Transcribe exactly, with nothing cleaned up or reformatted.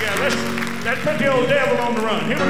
Yeah, let's, let's put the old devil on the run. Here we